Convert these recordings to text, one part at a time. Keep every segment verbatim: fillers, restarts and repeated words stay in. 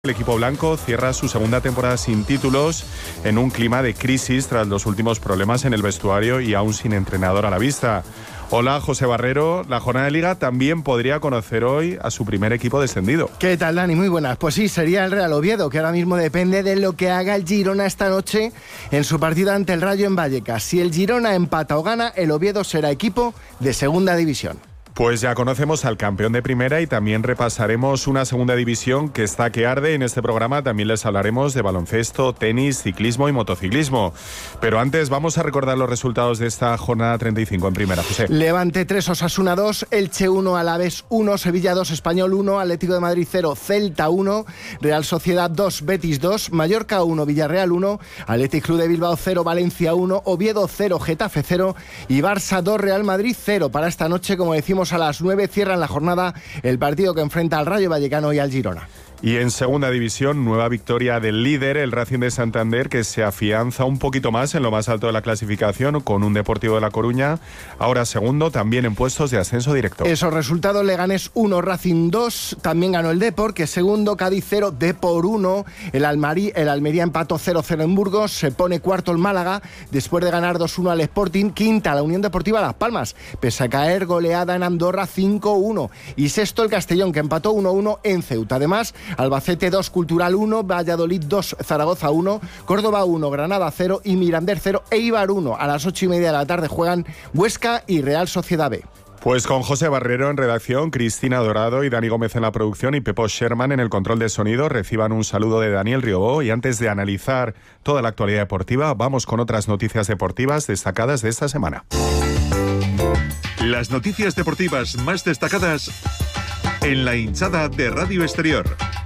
El equipo blanco cierra su segunda temporada sin títulos en un clima de crisis tras los últimos problemas en el vestuario y aún sin entrenador a la vista. Hola, José Barrero. La jornada de Liga también podría conocer hoy a su primer equipo descendido. ¿Qué tal, Dani? Muy buenas. Pues sí, sería el Real Oviedo, que ahora mismo depende de lo que haga el Girona esta noche en su partido ante el Rayo en Vallecas. Si el Girona empata o gana, el Oviedo será equipo de segunda división. Pues ya conocemos al campeón de primera y también repasaremos una segunda división que está que arde. En este programa también les hablaremos de baloncesto, tenis, ciclismo y motociclismo. Pero antes vamos a recordar los resultados de esta jornada treinta y cinco en primera. José. Levante tres, Osasuna dos, Elche uno, Alavés uno, Sevilla dos, Español uno, Atlético de Madrid cero, Celta uno, Real Sociedad dos, Betis dos, Mallorca uno, Villarreal uno, Athletic Club de Bilbao cero, Valencia uno, Oviedo cero, Getafe cero y Barça dos, Real Madrid cero. Para esta noche, como decimos, a las nueve cierran la jornada el partido que enfrenta al Rayo Vallecano y al Girona. Y en segunda división, nueva victoria del líder, el Racing de Santander, que se afianza un poquito más en lo más alto de la clasificación con un Deportivo de La Coruña, ahora segundo, también en puestos de ascenso directo. Esos resultados: Leganés uno, Racing dos, también ganó el Depor, que es segundo, Cádiz cero, Depor uno, el, Almarí, el Almería empató cero cero en Burgos, se pone cuarto el Málaga, después de ganar dos uno al Sporting, quinta la Unión Deportiva Las Palmas, pese a caer goleada en Andorra cinco uno, y sexto el Castellón, que empató uno uno en Ceuta. Además, Albacete dos, Cultural uno, Valladolid dos, Zaragoza uno, Córdoba uno, Granada cero y Mirandés cero, Eibar uno. A las ocho y media de la tarde juegan Huesca y Real Sociedad B. Pues con José Barrero en redacción, Cristina Dorado y Dani Gómez en la producción y Pepo Sherman en el control de sonido, reciban un saludo de Daniel Riobó. Y antes de analizar toda la actualidad deportiva, vamos con otras noticias deportivas destacadas de esta semana. Las noticias deportivas más destacadas en la hinchada de Radio Exterior.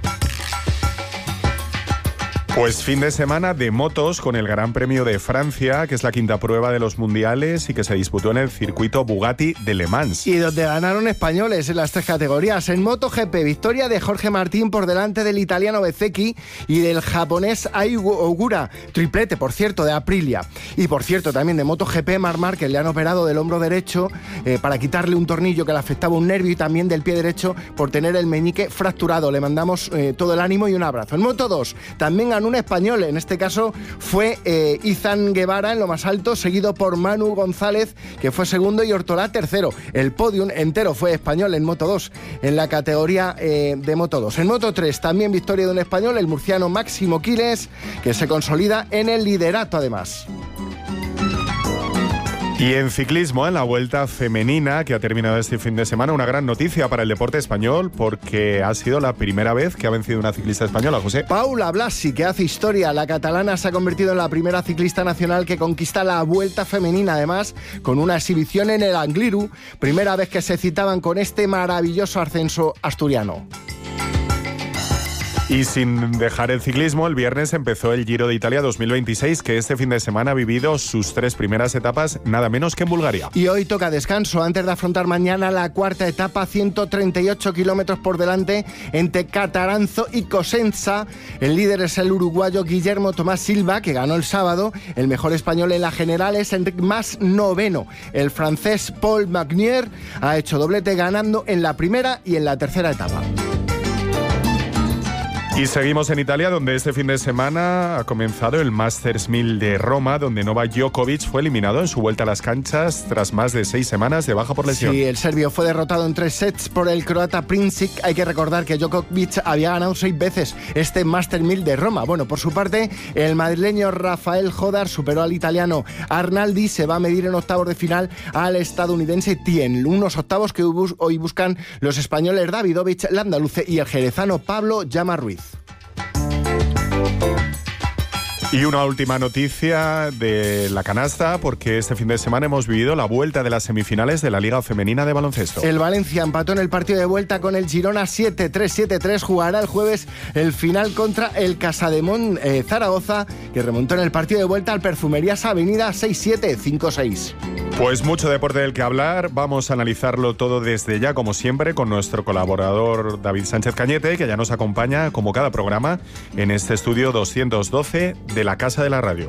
Pues fin de semana de motos con el Gran Premio de Francia, que es la quinta prueba de los mundiales y que se disputó en el circuito Bugatti de Le Mans. Y donde ganaron españoles en las tres categorías. En MotoGP, victoria de Jorge Martín por delante del italiano Bezzecchi y del japonés Ai Ogura. Triplete, por cierto, de Aprilia. Y por cierto, también de MotoGP, Marc Márquez le han operado del hombro derecho eh, para quitarle un tornillo que le afectaba un nervio, y también del pie derecho por tener el meñique fracturado. Le mandamos eh, todo el ánimo y un abrazo. En Moto dos, también ganó un español, en este caso fue eh, Izan Guevara en lo más alto, seguido por Manu González, que fue segundo, y Ortolá tercero. El podium entero fue español en Moto dos, en la categoría eh, de Moto dos. En Moto tres, también victoria de un español, el murciano Máximo Quiles, que se consolida en el liderato además. Y en ciclismo, en la Vuelta Femenina, que ha terminado este fin de semana, una gran noticia para el deporte español, porque ha sido la primera vez que ha vencido una ciclista española, José. Paula Blasi, que hace historia. La catalana se ha convertido en la primera ciclista nacional que conquista la Vuelta Femenina, además con una exhibición en el Angliru, primera vez que se citaban con este maravilloso ascenso asturiano. Y sin dejar el ciclismo, el viernes empezó el Giro de Italia dos mil veintiséis, que este fin de semana ha vivido sus tres primeras etapas, nada menos que en Bulgaria. Y hoy toca descanso antes de afrontar mañana la cuarta etapa, ciento treinta y ocho kilómetros por delante entre Cataranzo y Cosenza. El líder es el uruguayo Guillermo Tomás Silva, que ganó el sábado. El mejor español en la general es Enric Mas, noveno. El francés Paul Magnier ha hecho doblete, ganando en la primera y en la tercera etapa. Y seguimos en Italia, donde este fin de semana ha comenzado el Masters mil de Roma, donde Novak Djokovic fue eliminado en su vuelta a las canchas tras más de seis semanas de baja por lesión. Sí, el serbio fue derrotado en tres sets por el croata Princic. Hay que recordar que Djokovic había ganado seis veces este Masters mil de Roma. Bueno, por su parte, el madrileño Rafael Jodar superó al italiano Arnaldi. Se va a medir en octavos de final al estadounidense Tien. Unos octavos que hoy buscan los españoles Davidovich, Landaluce y el jerezano Pablo Llama Ruiz. Y una última noticia de la canasta, porque este fin de semana hemos vivido la vuelta de las semifinales de la Liga Femenina de Baloncesto. El Valencia empató en el partido de vuelta con el Girona siete tres, siete tres. Jugará el jueves el final contra el Casademón eh, Zaragoza, que remontó en el partido de vuelta al Perfumerías Avenida seis siete, cinco seis. Pues mucho deporte del que hablar. Vamos a analizarlo todo desde ya, como siempre, con nuestro colaborador David Sánchez Cañete, que ya nos acompaña, como cada programa, en este estudio doscientos doce de la Casa de la Radio.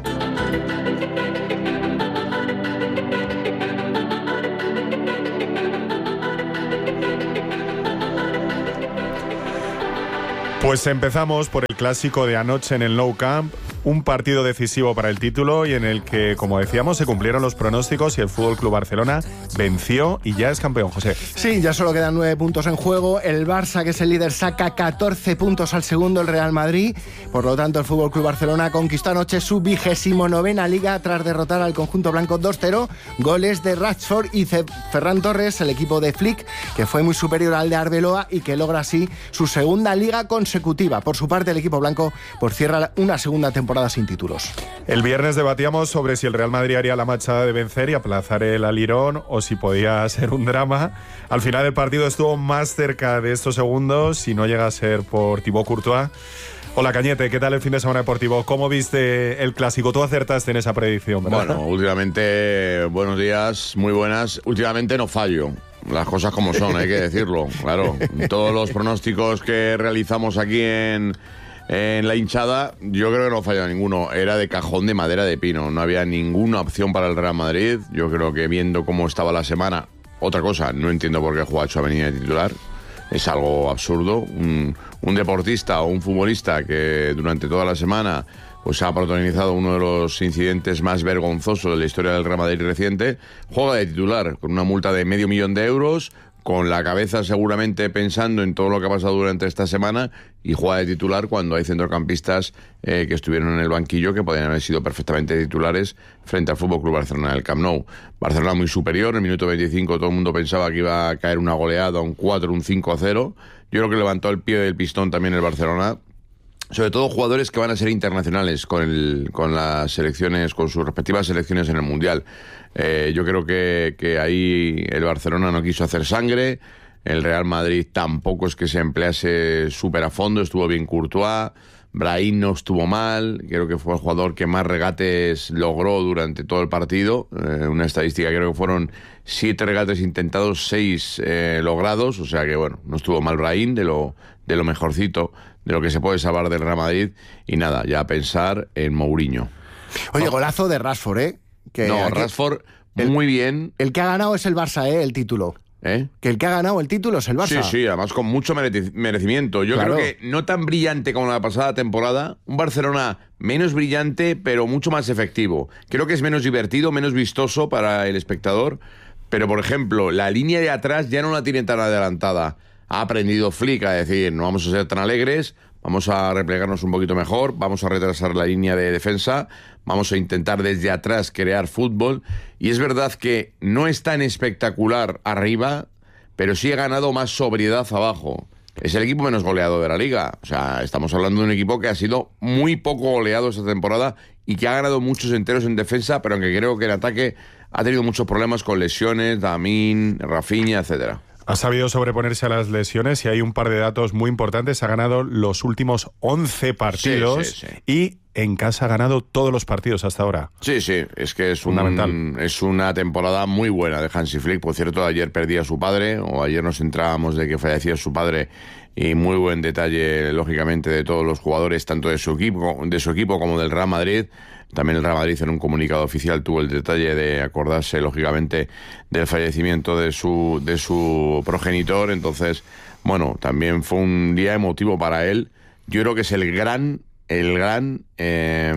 Pues empezamos por el clásico de anoche en el Nou Camp, un partido decisivo para el título y en el que, como decíamos, se cumplieron los pronósticos y el F C Barcelona venció y ya es campeón, José. Sí, ya solo quedan nueve puntos en juego. El Barça, que es el líder, saca catorce puntos al segundo, el Real Madrid. Por lo tanto, el F C Barcelona conquistó anoche su vigésimo novena liga tras derrotar al conjunto blanco dos cero. Goles de Rashford y Ferran Torres, el equipo de Flick, que fue muy superior al de Arbeloa y que logra así su segunda liga consecutiva. Por su parte, el equipo blanco pues cierra una segunda temporada sin títulos. El viernes debatíamos sobre si el Real Madrid haría la machada de vencer y aplazar el alirón o si podía ser un drama. Al final el partido estuvo más cerca de estos segundos si no llega a ser por Thibaut Courtois. Hola Cañete, ¿qué tal el fin de semana deportivo? ¿Cómo viste el clásico? Tú acertaste en esa predicción, ¿verdad? Bueno, últimamente, buenos días, muy buenas. Últimamente no fallo. Las cosas como son, hay que decirlo, claro. Todos los pronósticos que realizamos aquí en, en la hinchada, yo creo que no falla ninguno. Era de cajón de madera de pino. No había ninguna opción para el Real Madrid. Yo creo que viendo cómo estaba la semana, otra cosa, no entiendo por qué Juancho venía de titular. Es algo absurdo. Un, un deportista o un futbolista que durante toda la semana pues ha protagonizado uno de los incidentes más vergonzosos de la historia del Real Madrid reciente, juega de titular con una multa de medio millón de euros, con la cabeza seguramente pensando en todo lo que ha pasado durante esta semana, y juega de titular cuando hay centrocampistas eh, que estuvieron en el banquillo que podrían haber sido perfectamente titulares frente al F C Barcelona en el Camp Nou. Barcelona muy superior, en el minuto veinticinco todo el mundo pensaba que iba a caer una goleada, un cuatro, un cinco a cero. Yo creo que levantó el pie del pistón también el Barcelona. Sobre todo jugadores que van a ser internacionales con el, con las selecciones, con sus respectivas selecciones en el Mundial. Eh, yo creo que, que ahí el Barcelona no quiso hacer sangre, el Real Madrid tampoco es que se emplease súper a fondo, estuvo bien Courtois, Brahim no estuvo mal, creo que fue el jugador que más regates logró durante todo el partido, eh, una estadística, creo que fueron siete regates intentados, seis eh, logrados, o sea que bueno, no estuvo mal Brahim, de lo, de lo mejorcito, de lo que se puede salvar del Real Madrid, y nada, ya a pensar en Mourinho. Oye, golazo de Rashford, ¿eh? Que no, aquí, Rashford, el, muy bien. El que ha ganado es el Barça, ¿eh? El título. ¿Eh? Que el que ha ganado el título es el Barça. Sí, sí, además con mucho mereci- merecimiento. Yo claro. creo que no tan brillante como la pasada temporada, un Barcelona menos brillante, pero mucho más efectivo. Creo que es menos divertido, menos vistoso para el espectador, pero por ejemplo, la línea de atrás ya no la tiene tan adelantada. Ha aprendido Flick a decir, no vamos a ser tan alegres, vamos a replegarnos un poquito mejor, vamos a retrasar la línea de defensa, vamos a intentar desde atrás crear fútbol. Y es verdad que no es tan espectacular arriba, pero sí ha ganado más sobriedad abajo. Es el equipo menos goleado de la Liga. O sea, estamos hablando de un equipo que ha sido muy poco goleado esta temporada y que ha ganado muchos enteros en defensa, pero aunque creo que en ataque ha tenido muchos problemas con lesiones, Lamine, Rafinha, etcétera. Ha sabido sobreponerse a las lesiones y hay un par de datos muy importantes. Ha ganado los últimos once partidos sí, sí, sí. y en casa ha ganado todos los partidos hasta ahora. Sí, sí, es que es, fundamental. Un, es una temporada muy buena de Hansi Flick. Por cierto, ayer perdía a su padre, o ayer nos enterábamos de que fallecía su padre, y muy buen detalle, lógicamente, de todos los jugadores, tanto de su equipo, de su equipo como del Real Madrid. También el Real Madrid en un comunicado oficial tuvo el detalle de acordarse, lógicamente, del fallecimiento de su, de su progenitor. Entonces, bueno, también fue un día emotivo para él. Yo creo que es el gran, el gran eh,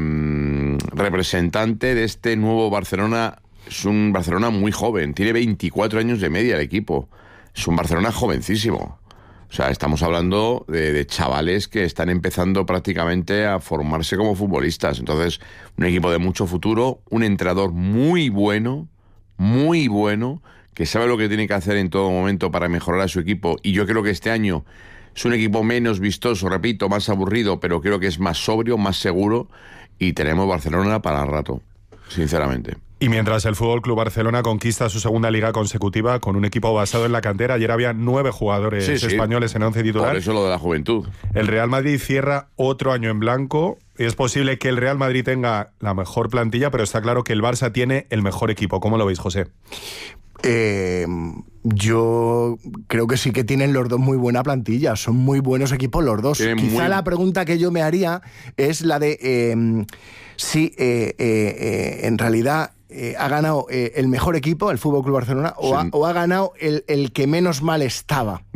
representante de este nuevo Barcelona. Es un Barcelona muy joven, tiene veinticuatro años de media el equipo. Es un Barcelona jovencísimo. O sea, estamos hablando de, de chavales que están empezando prácticamente a formarse como futbolistas. Entonces, un equipo de mucho futuro, un entrenador muy bueno, muy bueno, que sabe lo que tiene que hacer en todo momento para mejorar a su equipo. Y yo creo que este año es un equipo menos vistoso, repito, más aburrido, pero creo que es más sobrio, más seguro. Y tenemos Barcelona para el rato, sinceramente. Y mientras el F C Barcelona conquista su segunda liga consecutiva con un equipo basado en la cantera, ayer había nueve jugadores sí, sí. españoles en once titular. Por eso lo de la juventud. El Real Madrid cierra otro año en blanco. Es posible que el Real Madrid tenga la mejor plantilla, pero está claro que el Barça tiene el mejor equipo. ¿Cómo lo veis, José? Eh, yo creo que sí que tienen los dos muy buena plantilla. Son muy buenos equipos los dos. Tienen Quizá muy... la pregunta que yo me haría es la de eh, si eh, eh, eh, en realidad... Eh, ha ganado eh, el mejor equipo, el F C Barcelona, o, sí. ha, o ha ganado el, el que menos mal estaba. No,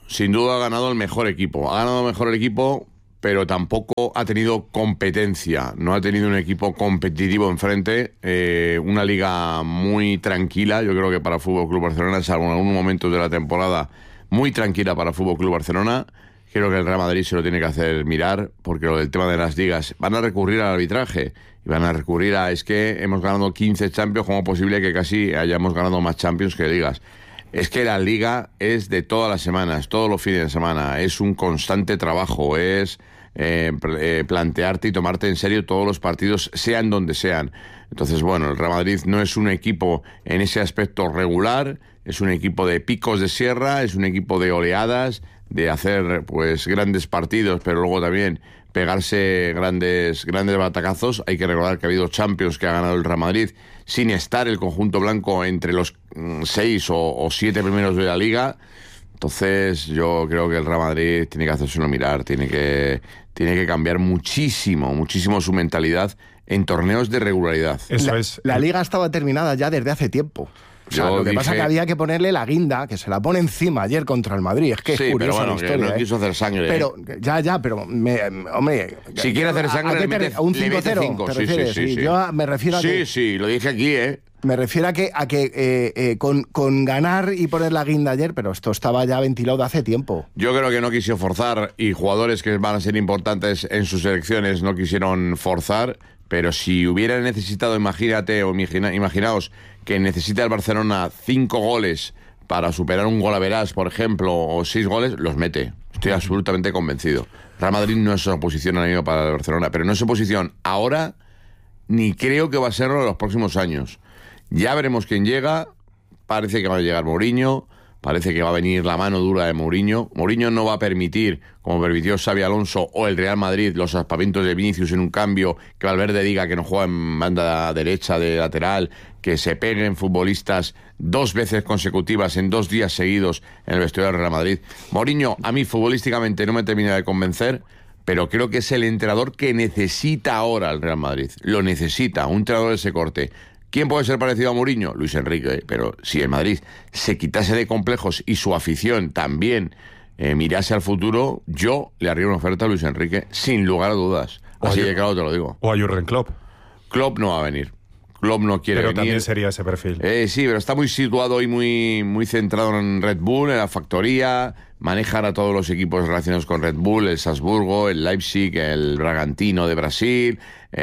sin duda ha ganado el mejor equipo. Ha ganado mejor el equipo, pero tampoco ha tenido competencia. No ha tenido un equipo competitivo enfrente. Eh, una liga muy tranquila, yo creo que para Fútbol Club Barcelona, salvo en algunos momentos de la temporada, muy tranquila para Fútbol Club Barcelona. Creo que el Real Madrid se lo tiene que hacer mirar, porque lo del tema de las ligas, van a recurrir al arbitraje y van a recurrir a, es que hemos ganado quince Champions, ¿cómo es posible que casi hayamos ganado más Champions que ligas? Es que la liga es de todas las semanas, todos los fines de semana, es un constante trabajo, es eh, eh, plantearte y tomarte en serio todos los partidos, sean donde sean. Entonces, bueno, el Real Madrid no es un equipo en ese aspecto regular, es un equipo de picos de sierra, es un equipo de oleadas, de hacer pues grandes partidos, pero luego también pegarse grandes grandes batacazos. Hay que recordar que ha habido Champions que ha ganado el Real Madrid sin estar el conjunto blanco entre los mm, seis o, o siete primeros de la Liga. Entonces yo creo que el Real Madrid tiene que hacérselo mirar, tiene que, tiene que cambiar muchísimo, muchísimo su mentalidad en torneos de regularidad. Eso la, es. La Liga estaba terminada ya desde hace tiempo. O sea, Yo lo que dije... pasa es que había que ponerle la guinda, que se la pone encima ayer contra el Madrid. Es que sí, es curiosa pero bueno, la historia, que no ¿eh? quiso hacer sangre. Pero, ¿eh? ya, ya, pero, me, hombre... Si quiere hacer sangre, ¿a, a, le te, mete, a un le mete cinco cero, cinco. ¿te Sí, refieres? sí, sí, sí. Yo me refiero a sí, que... Sí, sí, lo dije aquí, ¿eh? Me refiero a que, a que eh, eh, con, con ganar y poner la guinda ayer, pero esto estaba ya ventilado de hace tiempo. Yo creo que no quiso forzar, y jugadores que van a ser importantes en sus selecciones no quisieron forzar, pero si hubiera necesitado, imagínate, o imagina, imaginaos que necesita el Barcelona cinco goles para superar un gol a verás, por ejemplo, o seis goles, los mete. Estoy absolutamente convencido. Real Madrid no es una posición ahora mismo para el Barcelona, pero no es una posición ahora, ni creo que va a serlo en los próximos años. Ya veremos quién llega. Parece que va a llegar Mourinho. Parece que va a venir la mano dura de Mourinho. Mourinho no va a permitir, como permitió Xabi Alonso o el Real Madrid, los aspavientos de Vinicius en un cambio, que Valverde diga que no juega en banda derecha de lateral, que se peguen futbolistas dos veces consecutivas en dos días seguidos en el vestuario del Real Madrid. Mourinho, a mí futbolísticamente no me termina de convencer, pero creo que es el entrenador que necesita ahora el Real Madrid. Lo necesita, un entrenador de ese corte. ¿Quién puede ser parecido a Mourinho? Luis Enrique. Pero si el Madrid se quitase de complejos y su afición también eh, mirase al futuro, yo le haría una oferta a Luis Enrique, sin lugar a dudas. Así de claro te lo digo. O a Jürgen Klopp. Klopp no va a venir. Klopp no quiere pero venir. Pero también sería ese perfil. Eh, sí, pero está muy situado y muy, muy centrado en Red Bull, en la factoría. Manejar a todos los equipos relacionados con Red Bull, el Salzburgo, el Leipzig, el Bragantino de Brasil.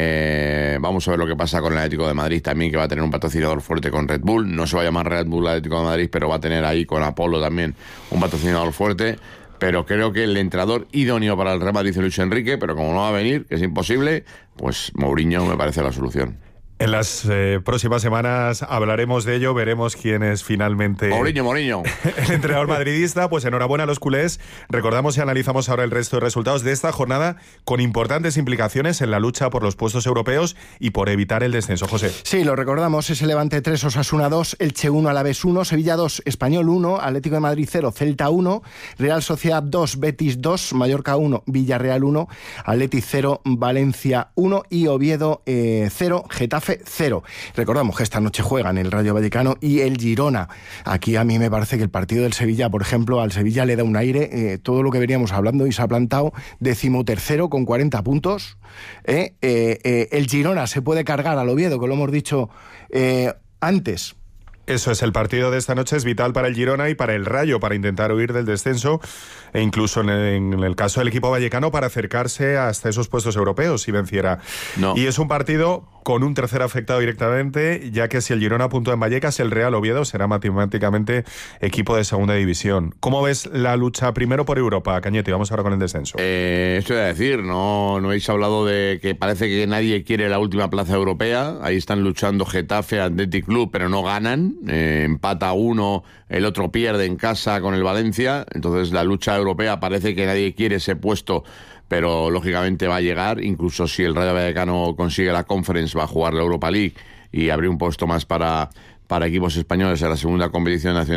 Eh, vamos a ver lo que pasa con el Atlético de Madrid también, que va a tener un patrocinador fuerte con Red Bull. No se va a llamar Red Bull Atlético de Madrid, pero va a tener ahí con Apolo también un patrocinador fuerte. Pero creo que el entrenador idóneo para el Real Madrid es Luis Enrique, pero como no va a venir, que es imposible, pues Mourinho me parece la solución. En las eh, próximas semanas hablaremos de ello, veremos quién es finalmente Mourinho, Mourinho. el entrenador madridista. Pues enhorabuena a los culés. Recordamos y analizamos ahora el resto de resultados de esta jornada con importantes implicaciones en la lucha por los puestos europeos y por evitar el descenso. José. Sí, lo recordamos, ese Levante tres, Osasuna dos, Elche uno, Alavés uno, Sevilla dos, Español uno, Atlético de Madrid cero, Celta uno, Real Sociedad dos, Betis dos, Mallorca uno, Villarreal uno, Atleti cero, Valencia uno y Oviedo eh, cero, Getafe cero. Recordamos que esta noche juegan el Rayo Vallecano y el Girona. Aquí a mí me parece que el partido del Sevilla, por ejemplo, al Sevilla le da un aire, eh, todo lo que veníamos hablando, y se ha plantado decimotercero con cuarenta puntos. Eh, eh, eh, el Girona se puede cargar al Oviedo, que lo hemos dicho eh, antes. Eso es, el partido de esta noche es vital para el Girona y para el Rayo, para intentar huir del descenso, e incluso en el, en el caso del equipo vallecano para acercarse hasta esos puestos europeos si venciera. No. Y es un partido con un tercer afectado directamente, ya que si el Girona puntúa en Vallecas, el Real Oviedo será matemáticamente equipo de segunda división. ¿Cómo ves la lucha primero por Europa, Cañete? Vamos ahora con el descenso. Eh, esto iba a decir, no, no habéis hablado de que parece que nadie quiere la última plaza europea. Ahí están luchando Getafe, Athletic Club, pero no ganan. Eh, empata uno, el otro pierde en casa con el Valencia. Entonces la lucha europea parece que nadie quiere ese puesto, pero lógicamente va a llegar. Incluso si el Rayo Vallecano consigue la Conference, va a jugar la Europa League y abrir un puesto más para, para equipos españoles en la segunda competición nacional.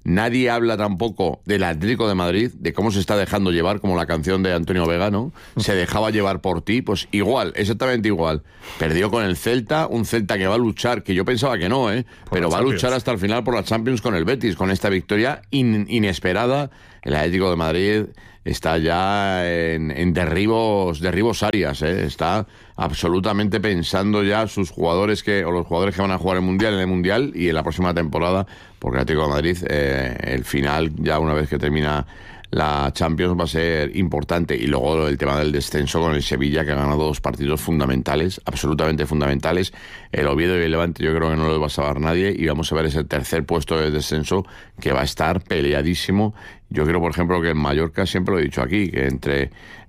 Nadie habla tampoco del Atlético de Madrid, de cómo se está dejando llevar, como la canción de Antonio Vega, ¿no? Se dejaba llevar por ti, pues igual, exactamente igual. Perdió con el Celta, un Celta que va a luchar, que yo pensaba que no, ¿eh? Por Pero va a luchar hasta el final por la Champions con el Betis, con esta victoria in- inesperada. El Atlético de Madrid está ya en, en derribos, derribos áreas, ¿eh? Está absolutamente pensando ya sus jugadores que, o los jugadores que van a jugar el Mundial, en el Mundial y en la próxima temporada, porque el Atlético de Madrid, eh, el final, ya una vez que termina la Champions, va a ser importante. Y luego el tema del descenso con el Sevilla, que ha ganado dos partidos fundamentales, absolutamente fundamentales. El Oviedo y el Levante yo creo que no lo va a salvar nadie, y vamos a ver ese tercer puesto de descenso que va a estar peleadísimo. Yo creo, por ejemplo, que en Mallorca, siempre lo he dicho aquí, que entre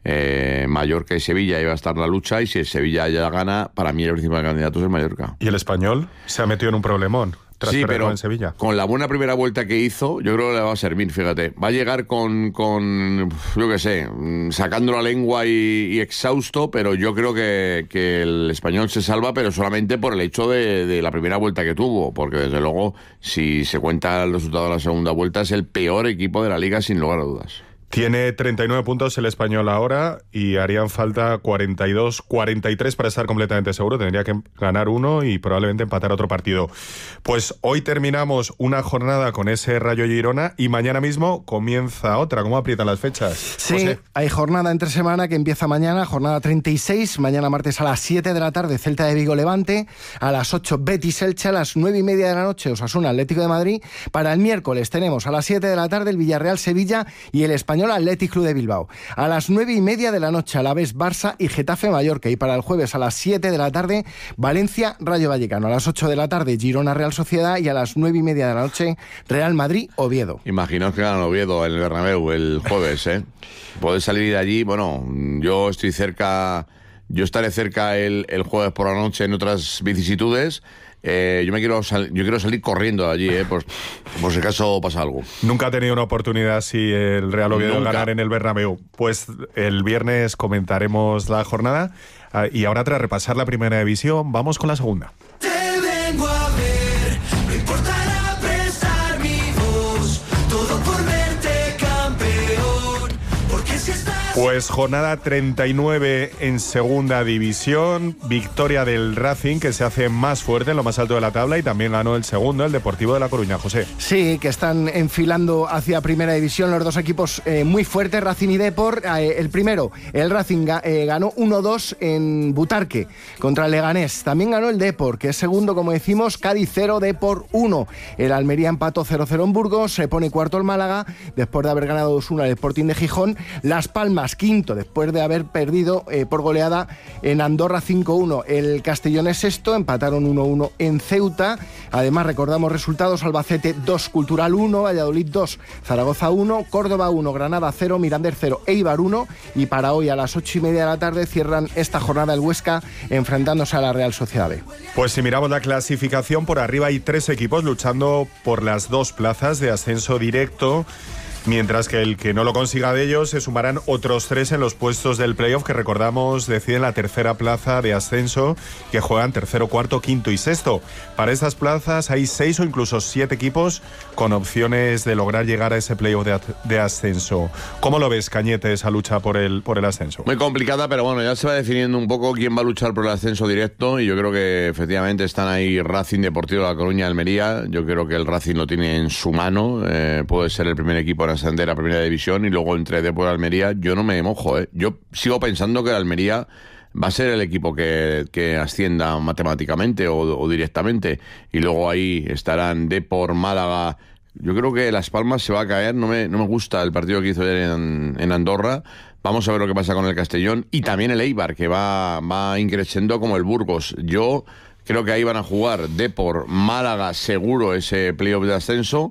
eh, Mallorca y Sevilla iba a estar la lucha, y si el Sevilla ya gana, para mí el principal candidato es el Mallorca. ¿Y el Español se ha metido en un problemón? Sí, pero en Sevilla. Con la buena primera vuelta que hizo, yo creo que le va a servir, fíjate. Va a llegar con, con yo qué sé, sacando la lengua y, y exhausto, pero yo creo que, que el Español se salva, pero solamente por el hecho de, de la primera vuelta que tuvo, porque desde luego, si se cuenta el resultado de la segunda vuelta, es el peor equipo de la Liga, sin lugar a dudas. Tiene treinta y nueve puntos el Español ahora y harían falta cuarenta y dos, cuarenta y tres para estar completamente seguro. Tendría que ganar uno y probablemente empatar otro partido. Pues hoy terminamos una jornada con ese Rayo Girona y mañana mismo comienza otra. ¿Cómo aprietan las fechas? Sí, José. Hay jornada entre semana que empieza mañana, jornada treinta y seis, mañana martes a las siete de la tarde Celta de Vigo Levante, a las ocho Betis Elche, a las nueve y media de la noche Osasuna Atlético de Madrid. Para el miércoles tenemos a las siete de la tarde el Villarreal Sevilla y el Español Athletic Club de Bilbao. A las nueve y media de la noche Alavés Barça y Getafe Mallorca, y para el jueves a las siete de la tarde Valencia Rayo Vallecano. A las ocho de la tarde Girona Real Sociedad y a las nueve y media de la noche Real Madrid Oviedo. Imaginaos que ganan Oviedo en el Bernabéu el jueves, ¿eh? Podés salir de allí, bueno, yo estoy cerca, yo estaré cerca el, el jueves por la noche en otras vicisitudes. Eh, yo me quiero sal- yo quiero salir corriendo de allí, eh, por, por si acaso pasa algo. Nunca ha tenido una oportunidad así el Real Oviedo Nunca. ganar en el Bernabéu. Pues el viernes comentaremos la jornada ah, y ahora tras repasar la primera división vamos con la segunda. Te vengo a ver, no importará prestar mi voz, todo por verte campeón, porque si estás... Pues jornada treinta y nueve en segunda división, victoria del Racing que se hace más fuerte en lo más alto de la tabla, y también ganó el segundo, el Deportivo de La Coruña. José. Sí, que están enfilando hacia primera división los dos equipos eh, muy fuertes, Racing y Depor. Eh, el primero, el Racing ga- eh, ganó uno dos en Butarque contra el Leganés. También ganó el Depor, que es segundo, como decimos, Cádiz cero, Depor uno. El Almería empató cero cero en Burgos, se pone cuarto el Málaga, después de haber ganado dos uno al Sporting de Gijón. Las Palmas quinto, después de haber perdido eh, por goleada en Andorra cinco uno. El Castellón es sexto, empataron uno uno en Ceuta. Además, recordamos resultados: Albacete dos, Cultural uno, Valladolid dos, Zaragoza uno, Córdoba uno, Granada cero, Mirandés cero, Eibar uno. Y para hoy a las ocho y media de la tarde cierran esta jornada el Huesca enfrentándose a la Real Sociedad B. Pues si miramos la clasificación, por arriba hay tres equipos luchando por las dos plazas de ascenso directo, mientras que el que no lo consiga de ellos se sumarán otros tres en los puestos del playoff, que recordamos deciden la tercera plaza de ascenso, que juegan tercero, cuarto, quinto y sexto. Para estas plazas hay seis o incluso siete equipos con opciones de lograr llegar a ese playoff de, de ascenso. ¿Cómo lo ves, Cañete, esa lucha por el, por el ascenso? Muy complicada, pero bueno, ya se va definiendo un poco quién va a luchar por el ascenso directo, y yo creo que efectivamente están ahí Racing, Deportivo de La Coruña, Almería. Yo creo que el Racing lo tiene en su mano, eh, puede ser el primer equipo en ascender a primera división, y luego entre Depor y Almería yo no me mojo, ¿eh? Yo sigo pensando que el Almería va a ser el equipo que, que ascienda matemáticamente o, o directamente, y luego ahí estarán Depor, Málaga. Yo creo que Las Palmas se va a caer, no me, no me gusta el partido que hizo ayer en, en Andorra. Vamos a ver lo que pasa con el Castellón, y también el Eibar, que va, va increciendo como el Burgos. Yo creo que ahí van a jugar Depor, Málaga, seguro ese playoff de ascenso.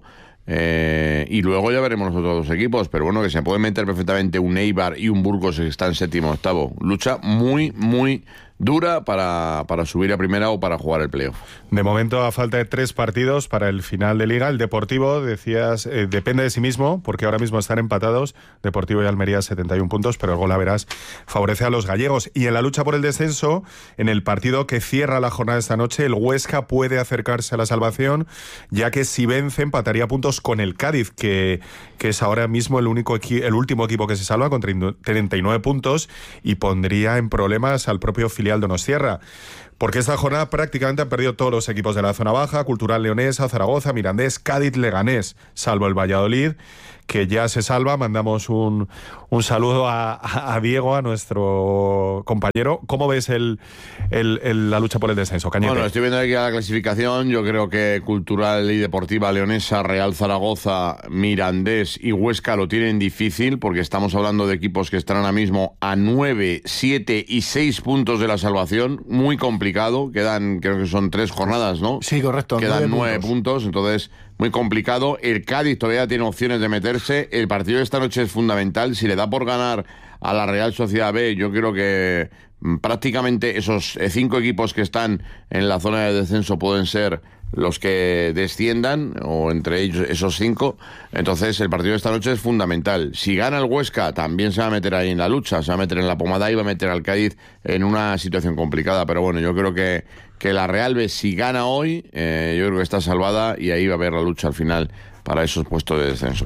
Eh, y luego ya veremos los otros dos equipos, pero bueno, que se puede meter perfectamente un Eibar y un Burgos que está en séptimo, octavo. Lucha muy, muy dura para, para subir a primera o para jugar el playoff. De momento, a falta de tres partidos para el final de Liga, el Deportivo, decías, eh, depende de sí mismo, porque ahora mismo están empatados, Deportivo y Almería setenta y un puntos, pero el gol, a verás, favorece a los gallegos. Y en la lucha por el descenso, en el partido que cierra la jornada esta noche, el Huesca puede acercarse a la salvación, ya que si vence empataría puntos con el Cádiz, que, que es ahora mismo el, único equi- el último equipo que se salva con treinta y nueve puntos, y pondría en problemas al propio filial Donostiarra. Porque esta jornada prácticamente han perdido todos los equipos de la zona baja: Cultural Leonesa, Zaragoza, Mirandés, Cádiz, Leganés, salvo el Valladolid, que ya se salva. Mandamos un, un saludo a, a Diego, a nuestro compañero. ¿Cómo ves el, el, el, la lucha por el descenso, Cañete? Bueno, estoy viendo aquí la clasificación. Yo creo que Cultural y Deportiva Leonesa, Real Zaragoza, Mirandés y Huesca lo tienen difícil, porque estamos hablando de equipos que están ahora mismo a nueve, siete y seis puntos de la salvación. Muy complicado. Quedan, creo que son tres jornadas, ¿no? Sí, correcto. Quedan nueve puntos. puntos, entonces muy complicado. El Cádiz todavía tiene opciones de meterse. El partido de esta noche es fundamental. Si le da por ganar a la Real Sociedad B, yo creo que prácticamente esos cinco equipos que están en la zona de descenso pueden ser los que desciendan, o entre ellos esos cinco. Entonces el partido de esta noche es fundamental. Si gana el Huesca, también se va a meter ahí en la lucha, se va a meter en la pomada y va a meter al Cádiz en una situación complicada. Pero bueno, yo creo que, que la Real B, si gana hoy, eh, yo creo que está salvada, y ahí va a haber la lucha al final para esos puestos de descenso.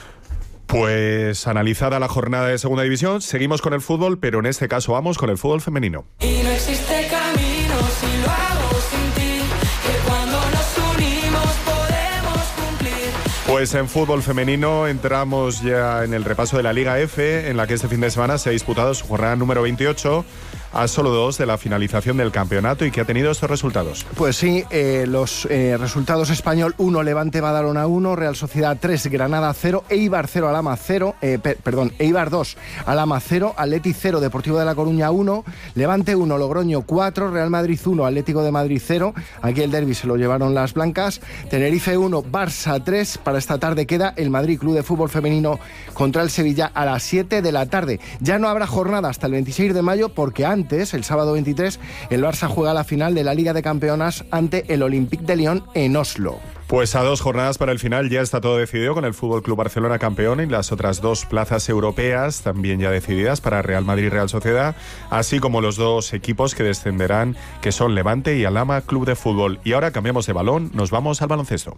Pues analizada la jornada de Segunda División, seguimos con el fútbol, pero en este caso vamos con el fútbol femenino. Y no existe camino si lo hago sin ti, que cuando nos unimos podemos cumplir. Pues en fútbol femenino entramos ya en el repaso de la Liga F, en la que este fin de semana se ha disputado su jornada número veintiocho, a solo dos de la finalización del campeonato, y que ha tenido estos resultados. Pues sí, eh, los eh, resultados: Español uno, Levante Badalona uno, Real Sociedad tres, Granada cero, Eibar cero, Alhama cero, eh, per, perdón, Eibar dos, Alhama cero, Atleti cero, Deportivo de La Coruña uno, Levante uno, Logroño cuatro, Real Madrid uno, Atlético de Madrid cero, aquí el derbi se lo llevaron las blancas, Tenerife uno, Barça tres. Para esta tarde queda el Madrid Club de Fútbol Femenino contra el Sevilla a las siete de la tarde. Ya no habrá jornada hasta el veintiséis de mayo, porque antes Antes, el sábado veintitrés, el Barça juega la final de la Liga de Campeonas ante el Olympique de Lyon en Oslo. Pues a dos jornadas para el final ya está todo decidido, con el Fútbol Club Barcelona campeón y las otras dos plazas europeas también ya decididas para Real Madrid y Real Sociedad, así como los dos equipos que descenderán, que son Levante y Alhama Club de Fútbol. Y ahora cambiamos de balón, nos vamos al baloncesto.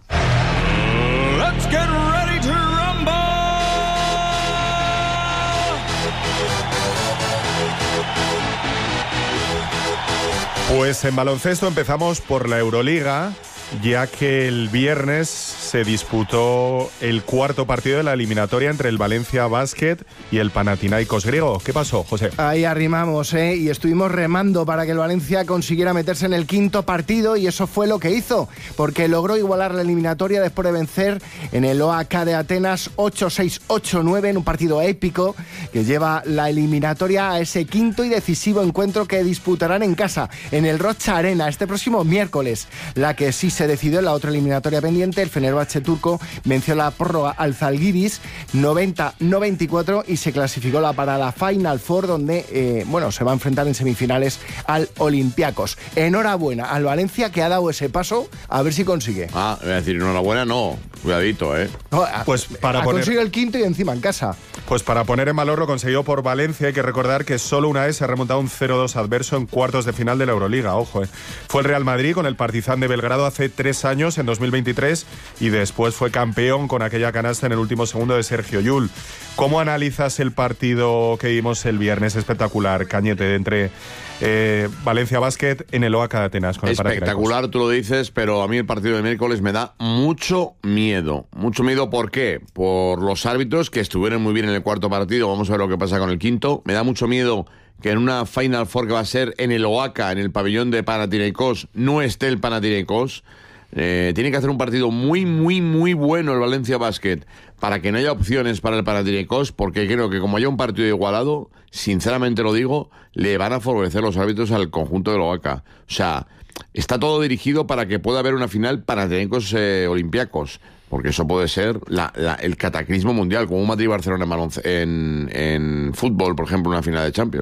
Let's get ready to rumble. Pues en baloncesto empezamos por la Euroliga, ya que el viernes se disputó el cuarto partido de la eliminatoria entre el Valencia Basket y el Panathinaikos griego. ¿Qué pasó, José? Ahí arrimamos, ¿eh? Y estuvimos remando para que el Valencia consiguiera meterse en el quinto partido, y eso fue lo que hizo, porque logró igualar la eliminatoria después de vencer en el O A K de Atenas ocho seis, ocho nueve en un partido épico que lleva la eliminatoria a ese quinto y decisivo encuentro que disputarán en casa, en el Rocha Arena, este próximo miércoles. La que sí se decidió en la otra eliminatoria pendiente, el Fenerbahce turco venció la prórroga al Zalgiris noventa noventa y cuatro y se clasificó la para la Final Four, donde eh, bueno, se va a enfrentar en semifinales al Olympiacos. Enhorabuena al Valencia, que ha dado ese paso, a ver si consigue. Ah, voy a decir enhorabuena, no, cuidadito, ¿eh? No, Pues para ha poner- conseguido el quinto y encima en casa. Pues para poner en valor lo conseguido por Valencia, hay que recordar que solo una vez se ha remontado un cero dos adverso en cuartos de final de la Euroliga, ojo, eh. Fue el Real Madrid con el Partizan de Belgrado hace tres años, en dos mil veintitrés, y después fue campeón con aquella canasta en el último segundo de Sergio Llull. ¿Cómo analizas el partido que vimos el viernes? Espectacular, Cañete, entre eh, Valencia Basket en el O A K de Atenas. Con el Panathinaikos. Espectacular, tú lo dices, pero a mí el partido de miércoles me da mucho miedo. Mucho miedo, ¿por qué? Por los árbitros, que estuvieron muy bien en el cuarto partido. Vamos a ver lo que pasa con el quinto. Me da mucho miedo que en una Final Four que va a ser en el O A K, en el pabellón de Panathinaikos, no esté el Panathinaikos. Eh, tiene que hacer un partido muy, muy, muy bueno el Valencia Basket para que no haya opciones para el Panathinaikos, porque creo que como haya un partido igualado, sinceramente lo digo, le van a favorecer los árbitros al conjunto del O A K. O sea, está todo dirigido para que pueda haber una final Panathinaikos eh, Olympiacos, porque eso puede ser la, la, el cataclismo mundial, como un Madrid-Barcelona en, balonce- en, en fútbol, por ejemplo, una final de Champions.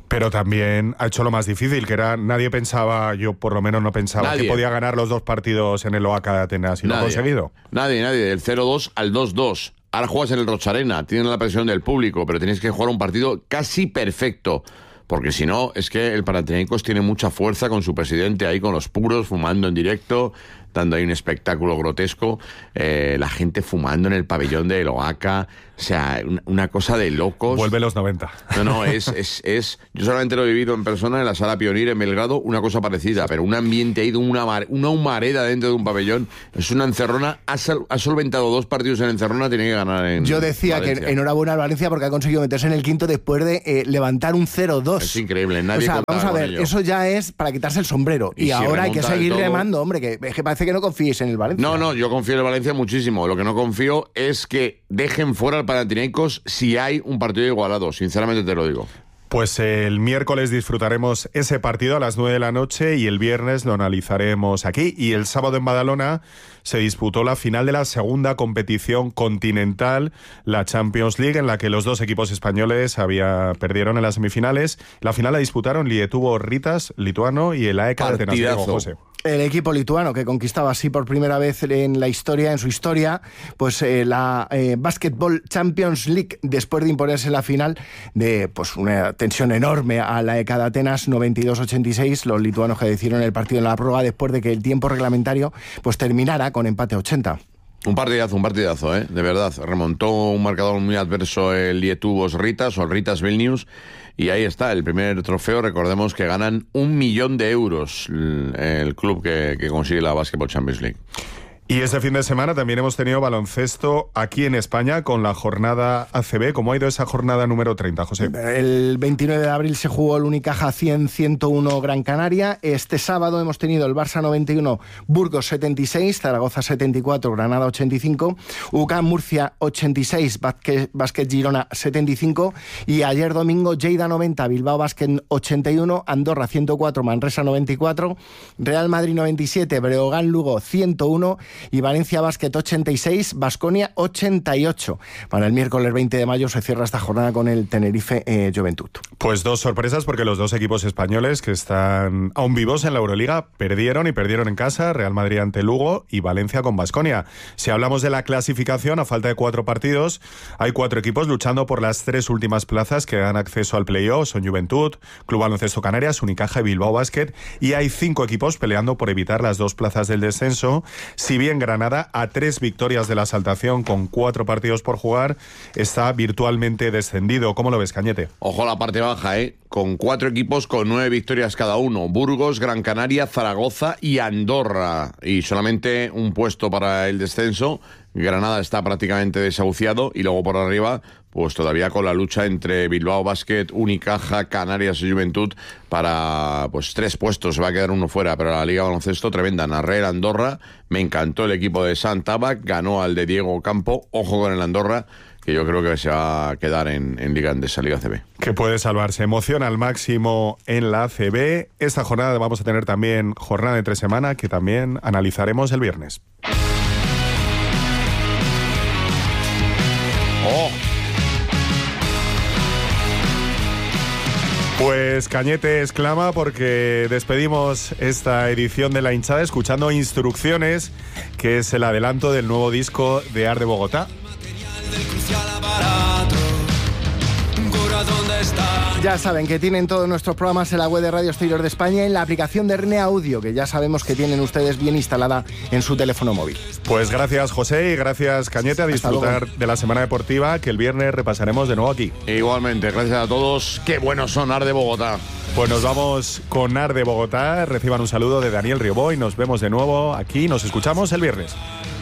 Pero también ha hecho lo más difícil, que era, nadie pensaba, yo por lo menos no pensaba, Nadie. que podía ganar los dos partidos en el Oaca de Atenas, y lo ha Nadie. conseguido. Nadie, nadie. Del cero dos al dos dos. Ahora juegas en el Rocharena, tienen la presión del público, pero tienes que jugar un partido casi perfecto. Porque si no, es que el Panathinaikos tiene mucha fuerza con su presidente ahí con los puros, fumando en directo, dando ahí un espectáculo grotesco. Eh, la gente fumando en el pabellón de Oaca. O sea, una, una cosa de locos. Vuelve los noventa. No, no, es, es, es... Yo solamente lo he vivido en persona en la Sala Pionir en Belgrado, una cosa parecida, pero un ambiente ahí de una, mar, una humareda dentro de un pabellón. Es una encerrona. Ha, sal, ha solventado dos partidos en encerrona, tiene que ganar en Yo decía Valencia. que enhorabuena al Valencia porque ha conseguido meterse en el quinto después de eh, levantar un cero dos. Es increíble, nadie O sea, contaba vamos a con ver, ello. eso ya es para quitarse el sombrero. Y Y, si ahora hay que remonta del seguir todo- remando, hombre, que, es que parece que no confíes en el Valencia. No, no, yo confío en el Valencia muchísimo. Lo que no confío es que dejen fuera al Panathinaikos si hay un partido igualado. Sinceramente te lo digo. Pues el miércoles disfrutaremos ese partido a las nueve de la noche y el viernes lo analizaremos aquí. Y el sábado en Badalona se disputó la final de la segunda competición continental, la Champions League, en la que los dos equipos españoles había, perdieron en las semifinales. La final la disputaron Lietuvo Ritas, lituano, y el A E K de Atenas, Partidazo. Diego José. El equipo lituano que conquistaba así por primera vez en la historia, en su historia, pues eh, la eh, Basketball Champions League, después de imponerse en la final de pues una tensión enorme a la E K de Atenas noventa y dos ochenta y seis, los lituanos que decidieron el partido en la prórroga después de que el tiempo reglamentario pues terminara con empate a ochenta. Un partidazo, un partidazo, ¿eh? De verdad. Remontó un marcador muy adverso el Lietuvos Ritas o el Ritas Vilnius. Y ahí está, el primer trofeo. Recordemos que ganan un millón de euros el, el club que, que consigue la Basketball Champions League. Y este fin de semana también hemos tenido baloncesto aquí en España con la jornada A C B. ¿Cómo ha ido esa jornada número treinta, José? El veintinueve de abril se jugó el Unicaja cien ciento uno Gran Canaria. Este sábado hemos tenido el Barça noventa y uno, Burgos setenta y seis, Zaragoza setenta y cuatro, Granada ochenta y cinco, U C A M Murcia ochenta y seis, Básquet Girona setenta y cinco, y ayer domingo Lleida noventa, Bilbao Basket ochenta y uno, Andorra ciento cuatro, Manresa noventa y cuatro, Real Madrid noventa y siete, Breogán Lugo ciento uno y Valencia Basket ochenta y seis, Baskonia ochenta y ocho. Para el miércoles veinte de mayo se cierra esta jornada con el Tenerife eh, Juventud. Pues dos sorpresas, porque los dos equipos españoles que están aún vivos en la Euroliga perdieron y perdieron en casa, Real Madrid ante Lugo y Valencia con Baskonia. Si hablamos de la clasificación, a falta de cuatro partidos, hay cuatro equipos luchando por las tres últimas plazas que dan acceso al playoff. Son Juventud, Club Baloncesto Canarias, Unicaja y Bilbao Basket. Y hay cinco equipos peleando por evitar las dos plazas del descenso. Si bien Granada, a tres victorias de la saltación con cuatro partidos por jugar, está virtualmente descendido. ¿Cómo lo ves, Cañete? Ojo a la parte baja, ¿eh? Con cuatro equipos con nueve victorias cada uno. Burgos, Gran Canaria, Zaragoza y Andorra. Y solamente un puesto para el descenso. Granada está prácticamente desahuciado. Y luego por arriba, pues todavía con la lucha entre Bilbao Basket, Unicaja, Canarias y Juventud para pues tres puestos. Se va a quedar uno fuera, pero la Liga de Baloncesto tremenda. Narrer Andorra. Me encantó el equipo de Sant Tabac. Ganó al de Diego Campo. Ojo con el Andorra, que yo creo que se va a quedar en, en Liga Andesa, Liga A C B. Que puede salvarse. Emoción al máximo en la A C B. Esta jornada vamos a tener también jornada de tres semanas, que también analizaremos el viernes. ¡Oh! Pues Cañete exclama porque despedimos esta edición de La Hinchada escuchando Instrucciones, que es el adelanto del nuevo disco de Arde Bogotá. Ya saben que tienen todos nuestros programas en la web de Radio Exterior de España y en la aplicación de R N A Audio, que ya sabemos que tienen ustedes bien instalada en su teléfono móvil. Pues gracias, José, y gracias, Cañete, a disfrutar luego. de la semana deportiva, que el viernes repasaremos de nuevo aquí. Igualmente, gracias a todos. Qué buenos son Arde Bogotá. Pues nos vamos con Arde Bogotá. Reciban un saludo de Daniel Riobó y nos vemos de nuevo aquí. Nos escuchamos el viernes.